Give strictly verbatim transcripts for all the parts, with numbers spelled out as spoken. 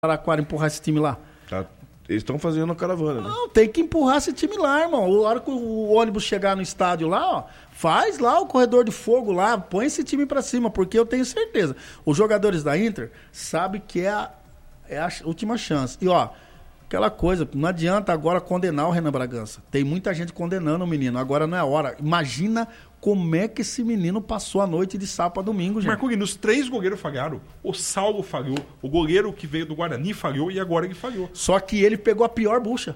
Araraquara empurrar esse time lá? Tá. Eles estão fazendo a caravana, né? Não, tem que empurrar esse time lá, irmão. A hora que o ônibus chegar no estádio lá, ó, faz lá o corredor de fogo lá, põe esse time pra cima, porque eu tenho certeza. Os jogadores da Inter sabem que é a, é a última chance. E, ó, aquela coisa, não adianta agora condenar o Renan Bragança. Tem muita gente condenando o menino, agora não é hora. Imagina como é que esse menino passou a noite de sábado a domingo, gente. Marco, os três goleiros falharam. O Saulo falhou, o goleiro que veio do Guarani falhou e agora ele falhou. Só que ele pegou a pior bucha.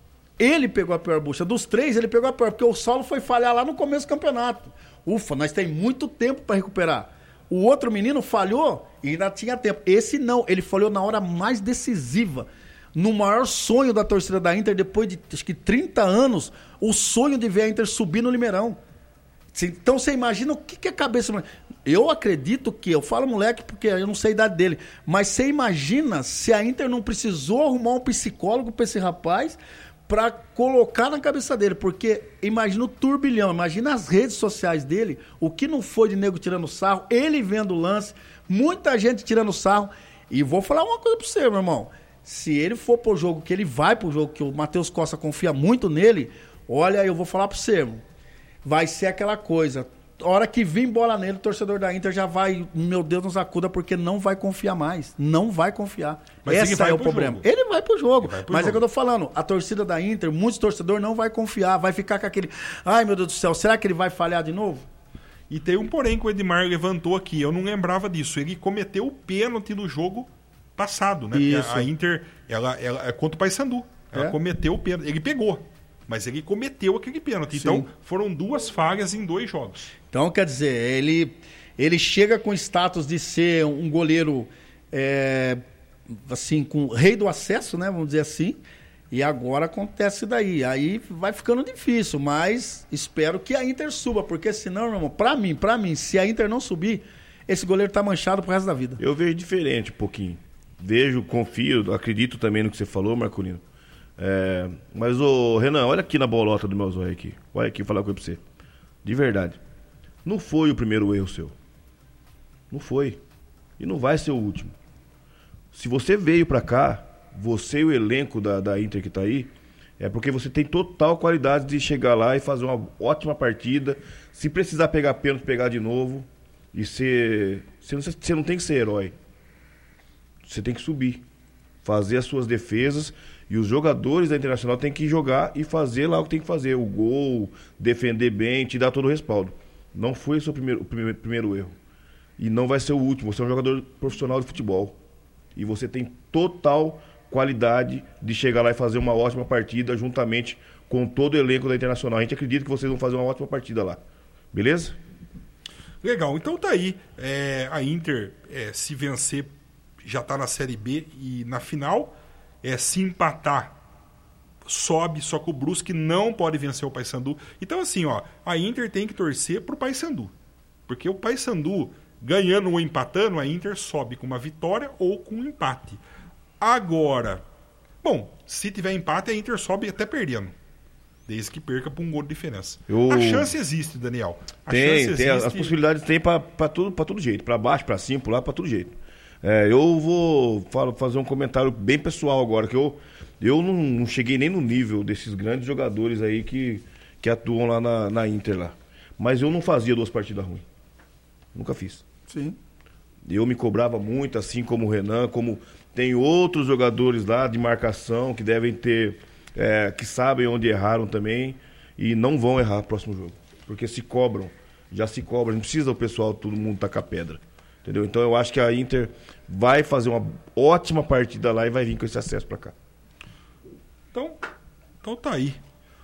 Ele pegou a pior bucha. Dos três, ele pegou a pior, porque o Saulo foi falhar lá no começo do campeonato. Ufa, nós temos muito tempo para recuperar. O outro menino falhou e ainda tinha tempo. Esse não, ele falhou na hora mais decisiva. No maior sonho da torcida da Inter, depois de acho que trinta anos, o sonho de ver a Inter subir no Limeirão. Então você imagina o que, que é a cabeça... Eu acredito que, eu falo moleque porque eu não sei a idade dele, mas você imagina se a Inter não precisou arrumar um psicólogo para esse rapaz para colocar na cabeça dele, porque imagina o turbilhão, imagina as redes sociais dele, o que não foi de nego tirando sarro, ele vendo o lance, muita gente tirando sarro, e vou falar uma coisa para você, meu irmão, se ele for pro jogo, que ele vai pro jogo, que o Matheus Costa confia muito nele, olha, eu vou falar para você, irmão, vai ser aquela coisa. A hora que vir bola nele, o torcedor da Inter já vai, meu Deus, nos acuda, porque não vai confiar mais. Não vai confiar. Mas esse é o problema. Jogo. Ele vai pro jogo. Vai pro mas jogo. É que eu tô falando, a torcida da Inter, muitos torcedores não vai confiar, vai ficar com aquele... Ai, meu Deus do céu, será que ele vai falhar de novo? E tem um porém que o Edmar levantou aqui, eu não lembrava disso. Ele cometeu o pênalti no jogo passado, né? Isso. A, a Inter, ela, ela é contra o Paysandu. Ela É? cometeu o pênalti. Ele pegou. Mas ele cometeu aquele pênalti. Sim. Então, foram duas falhas em dois jogos. Então, quer dizer, ele, ele chega com status de ser um goleiro, é, assim, com rei do acesso, né? Vamos dizer assim. E agora acontece daí. Aí vai ficando difícil, mas espero que a Inter suba, porque senão, meu irmão, pra mim, pra mim, se a Inter não subir, esse goleiro tá manchado pro resto da vida. Eu vejo diferente um pouquinho. Vejo, confio, acredito também no que você falou, Marcolino. É, mas, ô Renan, olha aqui na bolota do meu zóio aqui. Olha aqui, falar com você. De verdade. Não foi o primeiro erro seu. Não foi. E não vai ser o último. Se você veio pra cá, você e o elenco da, da Inter que tá aí, é porque você tem total qualidade de chegar lá e fazer uma ótima partida. Se precisar pegar pênalti, pegar de novo. E ser... Você não, você não tem que ser herói. Você tem que subir. Fazer as suas defesas. E os jogadores da Internacional têm que jogar e fazer lá o que tem que fazer. O gol, defender bem, te dar todo o respaldo. Não foi o seu primeiro, o primeiro, primeiro erro. E não vai ser o último. Você é um jogador profissional de futebol. E você tem total qualidade de chegar lá e fazer uma ótima partida juntamente com todo o elenco da Internacional. A gente acredita que vocês vão fazer uma ótima partida lá. Beleza? Legal. Então tá aí. É, a Inter, é, se vencer, já tá na Série B e na final... É, se empatar, sobe, só que o Brusque não pode vencer o Paysandu. Então, assim, ó, a Inter tem que torcer pro Paysandu. Porque o Paysandu, ganhando ou empatando, a Inter sobe com uma vitória ou com um empate. Agora, bom, se tiver empate, a Inter sobe até perdendo. Desde que perca por um gol de diferença. Eu... A chance existe, Daniel. A tem, chance tem. existe... As possibilidades tem pra, pra, tudo, pra todo jeito. Pra baixo, pra cima, pra lá, pra todo jeito. É, eu vou falo, fazer um comentário bem pessoal agora, que eu, eu não, não cheguei nem no nível desses grandes jogadores aí que, que atuam lá na, na Inter lá. Mas eu não fazia duas partidas ruins. Nunca fiz. Sim. Eu me cobrava muito, assim como o Renan, como tem outros jogadores lá de marcação que devem ter, é, que sabem onde erraram também e não vão errar no próximo jogo. Porque se cobram, já se cobram, não precisa o pessoal, todo mundo tacar pedra. Entendeu? Então eu acho que a Inter vai fazer uma ótima partida lá e vai vir com esse acesso pra cá. Então, então tá aí.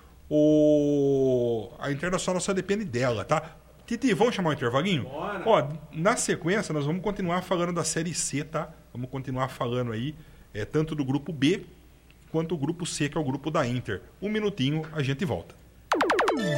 O... A Internacional só depende dela, tá? Titi, vamos chamar o intervalinho? Bora. Ó, na sequência, nós vamos continuar falando da Série C, tá? Vamos continuar falando aí, é, tanto do grupo B quanto o grupo C, que é o grupo da Inter. Um minutinho, a gente volta.